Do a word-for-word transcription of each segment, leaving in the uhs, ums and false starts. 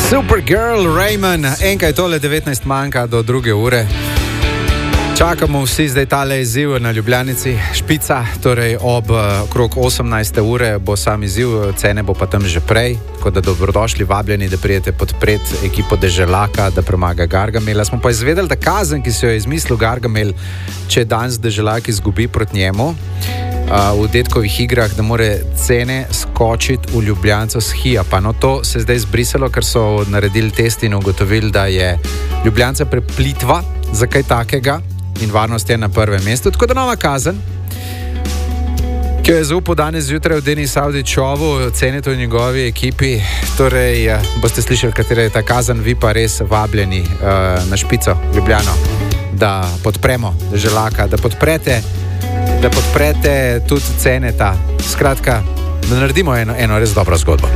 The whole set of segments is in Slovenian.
Supergirl, Raymond, enkaj tole devetnajst manjka do druge ure. Čakamo vsi zdaj tale izziv na Ljubljanici, Špica, torej ob okrog osemnajste ure bo sam izziv, cene bo pa tam že prej, tako da dobrodošli, vabljeni, da prijete podpret ekipo Deželaka, da premaga Gargamela. Smo pa izvedeli, da kazen, ki se jo je izmislil Gargamel, če danes Deželak izgubi proti njemu v detkovih igrah, da more cene skočiti v Ljubljanco s Hijapa. No, to se je zdaj zbrisalo, ker so naredili test in ugotovili, da je Ljubljanca preplitva za kaj takega in varnost je na prvem mestu. Tako da nova kazen, ki jo je zaupal danes zjutraj v Denis Avdićovu, Cenetu in njegovi ekipi. Torej, boste slišali, katera je ta kazen, vi pa res vabljeni uh, na Špico, Ljubljano, da podpremo Deželaka, da podprete da podprete tudi Ceneta. Skratka, da naredimo eno, eno res dobro zgodbo.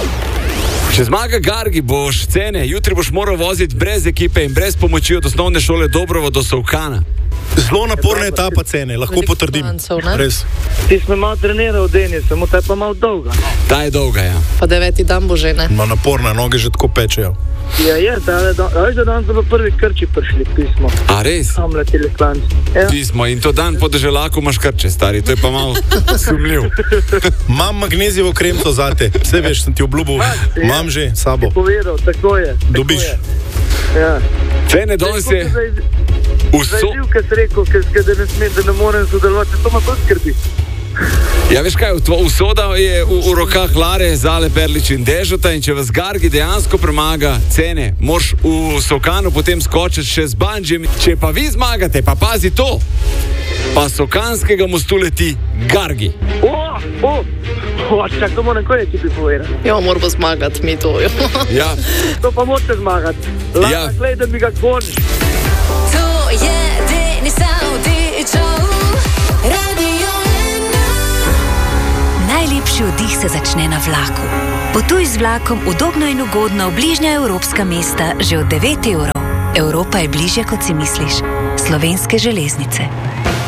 Če zmaga Gargi, boš Cene, jutri boš moral voziti brez ekipe in brez pomoči od osnovne šole Dobrovo do Solkana. Zelo naporna etapa Cene, lahko potrdim. Res. Ti smo malo trenirali, Denis, samo ta je pa malo dolga. Ta je dolga, ja. Pa deveti dan bo že, ne? Ma naporna, noge že tako pečejo. Ja, je, da je dan so pa prvi krči prišli, pismo. A res? Tam leteli klanci. Ja. Pismo, in to dan po Deželaku imaš krče, stari, to je pa malo sumljiv. Imam magnezijevo kremco zate, vse veš, sem ti obljubil, imam že sabo. Ti povedal, tako je. Tako dobiš. Je. Ja. Cene, danes je... Zajdiv, kaj si rekel, kaj da ne smem, da ne morem sodelovati, to me pa skrbi. Ja, veš kaj, usoda je v, v rokah Lare, Zale, Perlič in Dežota, in če vas Gargi dejansko premaga, Cene, moraš v Solkanu potem skočiti še z banđem. Če pa vi zmagate, pa pazi to, pa Solkanskega mostu leti Gargi. O, o, o, čak, to moram kaj ekipi povedati. Ja, moramo zmagati, mi to. Ja. To pa morate zmagati. Lana, Ja. glej, da mi ga konč. To je Denis Avdićov, Radio ena. Najlepši oddih se začne na vlaku. Potuj z vlakom udobno in ugodno v bližnja evropska mesta že od devet evrov. Evropa je bližje, kot si misliš. Slovenske železnice.